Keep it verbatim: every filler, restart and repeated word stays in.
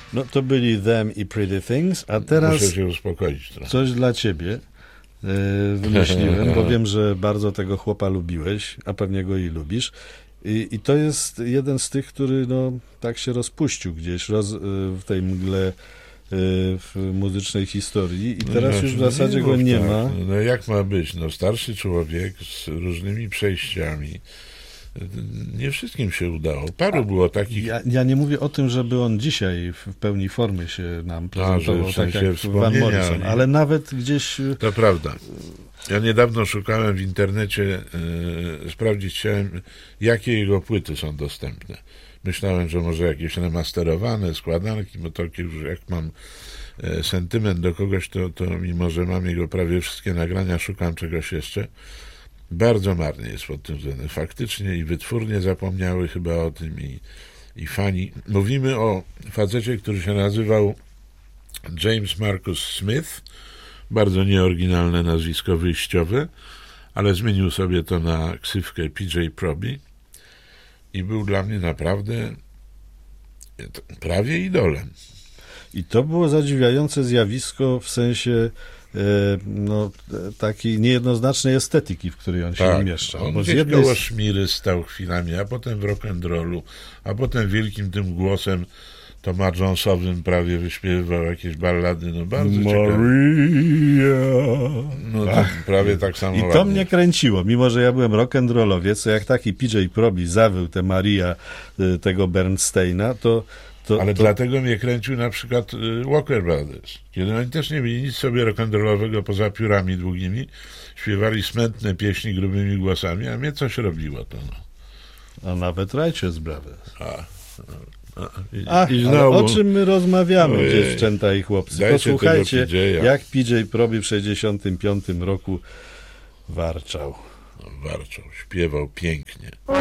No to byli Them i Pretty Things, a teraz Muszę się uspokoić trochę. coś dla ciebie yy, wymyśliłem, bo wiem, że bardzo tego chłopa lubiłeś, a pewnie go i lubisz. I, i to jest jeden z tych, który no, tak się rozpuścił gdzieś roz, yy, w tej mgle w muzycznej historii i teraz no, już w no zasadzie nie go mów nie tak. ma. No jak ma być? No starszy człowiek z różnymi przejściami. Nie wszystkim się udało. Paru było takich... Ja, ja nie mówię o tym, żeby on dzisiaj w pełni formy się nam prezentował, A, że w sensie tak jak Van Morrison, nie? ale nawet gdzieś... To prawda. Ja niedawno szukałem w internecie, yy, sprawdzić chciałem, jakie jego płyty są dostępne. Myślałem, że może jakieś remasterowane, składanki, bo to już jak mam e, sentyment do kogoś, to, to mimo, że mam jego prawie wszystkie nagrania, szukam czegoś jeszcze. Bardzo marny jest pod tym względem. Faktycznie i wytwórnie zapomniały chyba o tym i, i fani. Mówimy o facecie, który się nazywał James Marcus Smith. Bardzo nieoryginalne nazwisko wyjściowe, ale zmienił sobie to na ksywkę P J Proby. I był dla mnie naprawdę prawie idolem. I to było zadziwiające zjawisko w sensie e, no, takiej niejednoznacznej estetyki, w której on się tak, umieszczał. On bo gdzieś z jednej... koło szmiry stał chwilami, a potem w rock'n'rollu, a potem wielkim tym głosem Toma Jonesowym prawie wyśpiewywał jakieś ballady, no bardzo ciekawe. No to prawie tak samo I to ładnie. mnie kręciło, mimo że ja byłem rock'n'rollowiec, to jak taki P J Proby zawył tę Maria tego Bernsteina, to To, Ale to... dlatego mnie kręcił na przykład Walker Brothers, kiedy oni też nie mieli nic sobie rock'n'rollowego poza piórami długimi, śpiewali smętne pieśni grubymi głosami, a mnie coś robiło to. No. A nawet Righteous Brothers. A, a, i, Ach, i znowu... o czym my rozmawiamy, Ojej. dziewczęta i chłopcy? Dajcie Posłuchajcie, tego P J a. jak P J Proby w sześćdziesiątym piątym roku warczał. No, warczał, śpiewał pięknie.